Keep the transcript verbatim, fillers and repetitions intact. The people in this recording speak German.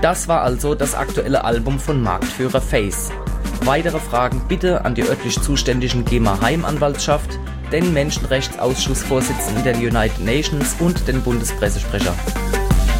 Das war also das aktuelle Album von Marktführer Face. Weitere Fragen bitte an die örtlich zuständigen GEMA-Heimanwaltschaft, den Menschenrechtsausschussvorsitzenden der United Nations und den Bundespressesprecher.